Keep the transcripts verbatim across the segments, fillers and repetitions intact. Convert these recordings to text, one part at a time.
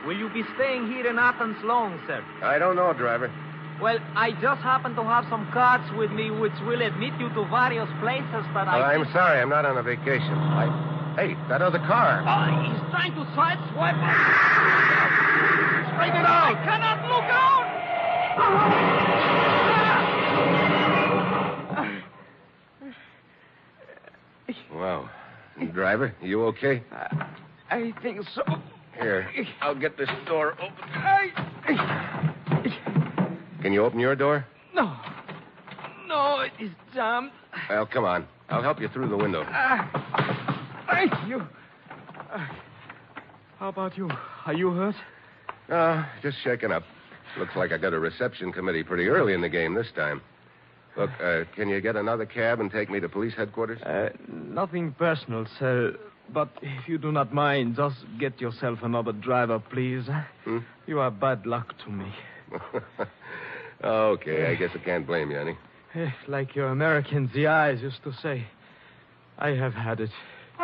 Will you be staying here in Athens long, sir? I don't know, driver. Well, I just happen to have some cards with me which will admit you to various places that I... Uh, I'm think- sorry, I'm not on a vacation. I... Hey, that other car. Uh, he's trying to sideswipe us. Straighten it out! I cannot look out! Wow. Driver, you okay? Uh, I think so. Here, I'll get this door open. I... Can you open your door? No. No, it is jammed. Well, come on. I'll help you through the window. Uh, thank you. Uh, how about you? Are you hurt? Uh, just shaken up. Looks like I got a reception committee pretty early in the game this time. Look, uh, can you get another cab and take me to police headquarters? Uh, nothing personal, sir. But if you do not mind, just get yourself another driver, please. Hmm? You are bad luck to me. Okay, I guess I can't blame you, honey. Eh, Like your American Z Is used to say, I have had it.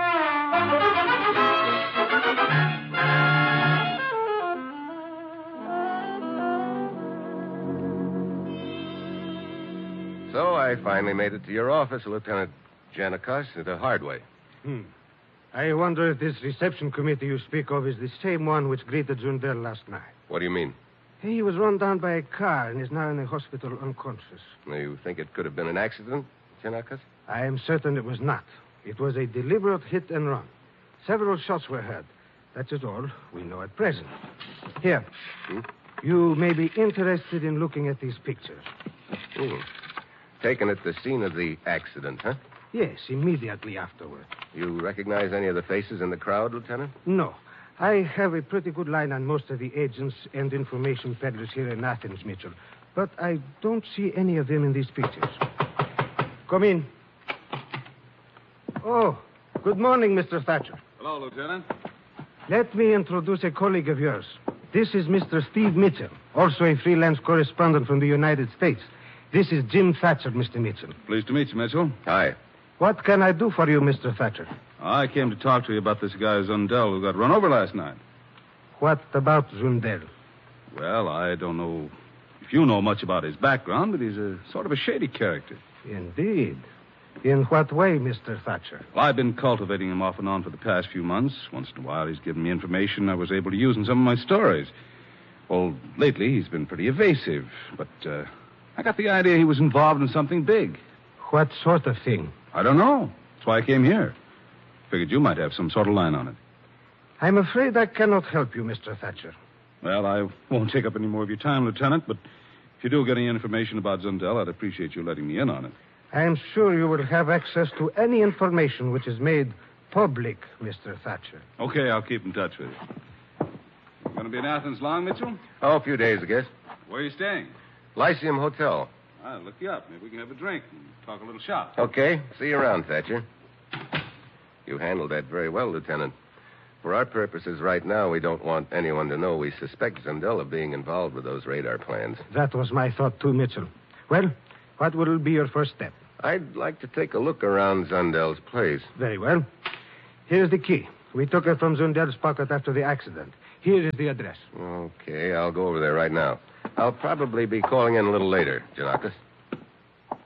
So I finally made it to your office, Lieutenant Janikos, the hard way. Hmm. I wonder if this reception committee you speak of is the same one which greeted Zundel last night. What do you mean? He was run down by a car and is now in the hospital unconscious. You think it could have been an accident, Janikos? I am certain it was not. It was a deliberate hit and run. Several shots were heard. That is all we know at present. Here. Hmm? You may be interested in looking at these pictures. Hmm. Taken at the scene of the accident, huh? Yes, immediately afterward. You recognize any of the faces in the crowd, Lieutenant? No. I have a pretty good line on most of the agents and information peddlers here in Athens, Mitchell. But I don't see any of them in these pictures. Come in. Oh, good morning, Mister Thatcher. Hello, Lieutenant. Let me introduce a colleague of yours. This is Mister Steve Mitchell, also a freelance correspondent from the United States. This is Jim Thatcher, Mister Mitchell. Pleased to meet you, Mitchell. Hi. What can I do for you, Mister Thatcher? I came to talk to you about this guy Zundel who got run over last night. What about Zundel? Well, I don't know if you know much about his background, but he's a sort of a shady character. Indeed. In what way, Mister Thatcher? Well, I've been cultivating him off and on for the past few months. Once in a while, he's given me information I was able to use in some of my stories. Well, lately, he's been pretty evasive, but uh, I got the idea he was involved in something big. What sort of thing? I don't know. That's why I came here. Figured you might have some sort of line on it. I'm afraid I cannot help you, Mister Thatcher. Well, I won't take up any more of your time, Lieutenant, but if you do get any information about Zundel, I'd appreciate you letting me in on it. I am sure you will have access to any information which is made public, Mister Thatcher. Okay, I'll keep in touch with you. You going to be in Athens long, Mitchell? Oh, a few days, I guess. Where are you staying? Lyceum Hotel. I'll look you up. Maybe we can have a drink and talk a little shop. Okay. See you around, Thatcher. You handled that very well, Lieutenant. For our purposes right now, we don't want anyone to know we suspect Zundel of being involved with those radar plans. That was my thought, too, Mitchell. Well, what will be your first step? I'd like to take a look around Zundel's place. Very well. Here's the key. We took it from Zundel's pocket after the accident. Here is the address. Okay, I'll go over there right now. I'll probably be calling in a little later, Janakis.